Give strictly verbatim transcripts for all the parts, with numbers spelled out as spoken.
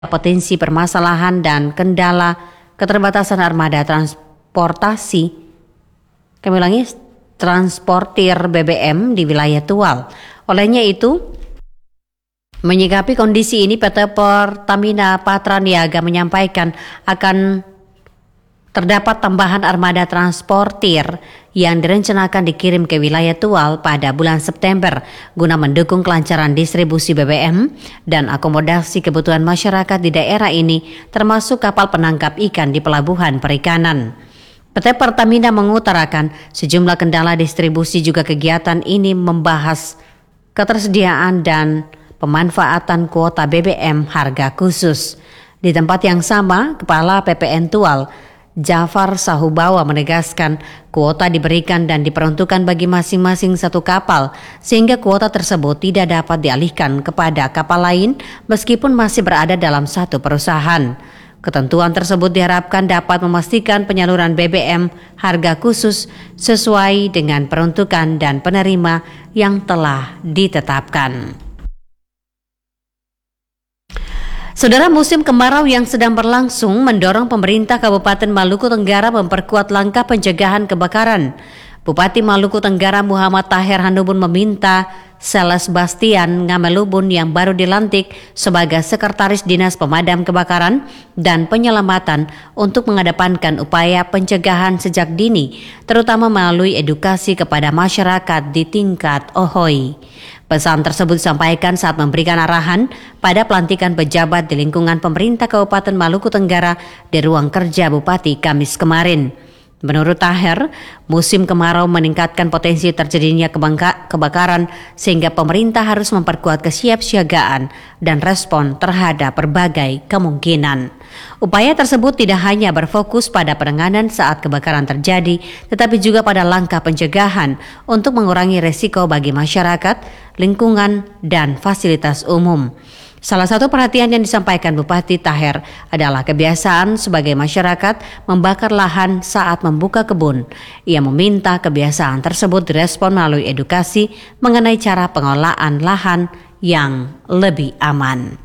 potensi permasalahan dan kendala keterbatasan armada transportasi, kami ulangi, transportir B B M di wilayah Tual. Olehnya itu, menyikapi kondisi ini, P T Pertamina Patraniaga menyampaikan akan terdapat tambahan armada transportir yang direncanakan dikirim ke wilayah Tual pada bulan September guna mendukung kelancaran distribusi B B M dan akomodasi kebutuhan masyarakat di daerah ini, termasuk kapal penangkap ikan di pelabuhan perikanan. P T Pertamina mengutarakan sejumlah kendala distribusi, juga kegiatan ini membahas ketersediaan dan pemanfaatan kuota B B M harga khusus. Di tempat yang sama, Kepala P P N Tual Jafar Sahubawa menegaskan kuota diberikan dan diperuntukkan bagi masing-masing satu kapal, sehingga kuota tersebut tidak dapat dialihkan kepada kapal lain meskipun masih berada dalam satu perusahaan. Ketentuan tersebut diharapkan dapat memastikan penyaluran B B M harga khusus sesuai dengan peruntukan dan penerima yang telah ditetapkan. Saudara, musim kemarau yang sedang berlangsung mendorong pemerintah Kabupaten Maluku Tenggara memperkuat langkah pencegahan kebakaran. Bupati Maluku Tenggara Muhammad Tahir Handubun meminta Seles Bastian Ngamelubun yang baru dilantik sebagai Sekretaris Dinas Pemadam Kebakaran dan Penyelamatan untuk mengedepankan upaya pencegahan sejak dini, terutama melalui edukasi kepada masyarakat di tingkat Ohoi. Pesan tersebut disampaikan saat memberikan arahan pada pelantikan pejabat di lingkungan pemerintah Kabupaten Maluku Tenggara di ruang kerja Bupati Kamis kemarin. Menurut Tahir, musim kemarau meningkatkan potensi terjadinya kebakaran sehingga pemerintah harus memperkuat kesiapsiagaan dan respon terhadap berbagai kemungkinan. Upaya tersebut tidak hanya berfokus pada penanganan saat kebakaran terjadi, tetapi juga pada langkah pencegahan untuk mengurangi resiko bagi masyarakat, lingkungan, dan fasilitas umum. Salah satu perhatian yang disampaikan Bupati Tahir adalah kebiasaan sebagai masyarakat membakar lahan saat membuka kebun. Ia meminta kebiasaan tersebut direspon melalui edukasi mengenai cara pengelolaan lahan yang lebih aman.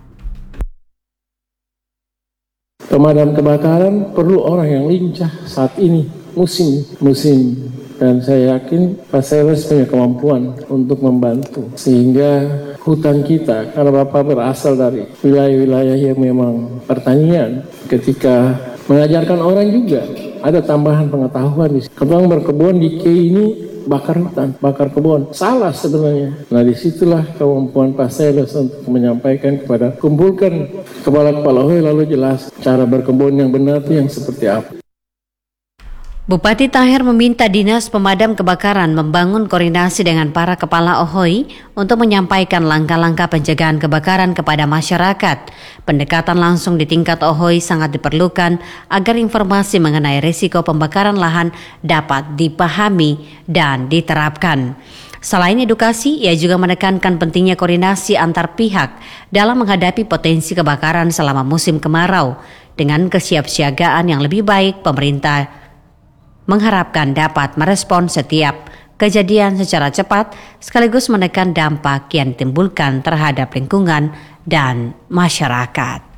Pemadam kebakaran perlu orang yang lincah saat ini, musim musim dan saya yakin Pak Seles punya kemampuan untuk membantu sehingga hutan kita, karena Bapak berasal dari wilayah-wilayah yang memang pertanian, ketika mengajarkan orang juga ada tambahan pengetahuan di sini. Ketong berkebun di K ini bakar hutan, bakar kebun, salah sebenarnya. Nah, disitulah kemampuan Pak Seles untuk menyampaikan kepada kumpulkan kepala-kepala Ohoi, lalu jelas cara berkebun yang benar itu yang seperti apa. Bupati Tahir meminta Dinas Pemadam Kebakaran membangun koordinasi dengan para kepala Ohoi untuk menyampaikan langkah-langkah pencegahan kebakaran kepada masyarakat. Pendekatan langsung di tingkat Ohoi sangat diperlukan agar informasi mengenai risiko pembakaran lahan dapat dipahami dan diterapkan. Selain edukasi, ia juga menekankan pentingnya koordinasi antar pihak dalam menghadapi potensi kebakaran selama musim kemarau. Dengan kesiapsiagaan yang lebih baik, pemerintah mengharapkan dapat merespon setiap kejadian secara cepat sekaligus menekan dampak yang ditimbulkan terhadap lingkungan dan masyarakat.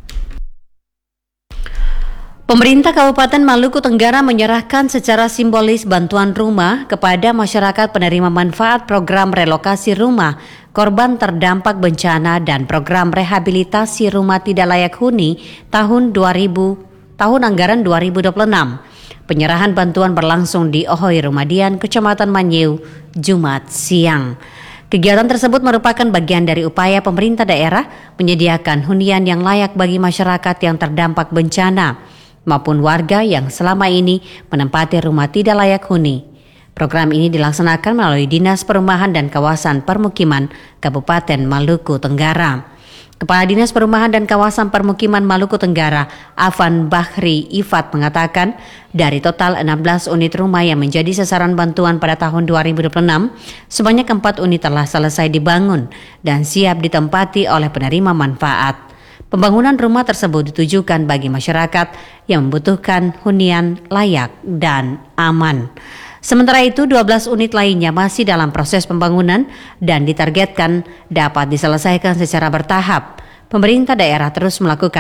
Pemerintah Kabupaten Maluku Tenggara menyerahkan secara simbolis bantuan rumah kepada masyarakat penerima manfaat program relokasi rumah korban terdampak bencana dan program rehabilitasi rumah tidak layak huni tahun dua ribu tahun anggaran dua ribu dua puluh enam. Penyerahan bantuan berlangsung di Ohoi Rumadian, Kecamatan Manyeu, Jumat siang. Kegiatan tersebut merupakan bagian dari upaya pemerintah daerah menyediakan hunian yang layak bagi masyarakat yang terdampak bencana maupun warga yang selama ini menempati rumah tidak layak huni. Program ini dilaksanakan melalui Dinas Perumahan dan Kawasan Permukiman Kabupaten Maluku Tenggara. Kepala Dinas Perumahan dan Kawasan Permukiman Maluku Tenggara, Afan Bahri Ifat mengatakan, dari total enam belas unit rumah yang menjadi sasaran bantuan pada tahun dua ribu dua puluh enam, sebanyak empat unit telah selesai dibangun dan siap ditempati oleh penerima manfaat. Pembangunan rumah tersebut ditujukan bagi masyarakat yang membutuhkan hunian layak dan aman. Sementara itu, dua belas unit lainnya masih dalam proses pembangunan dan ditargetkan dapat diselesaikan secara bertahap. pemerintah daerah terus melakukan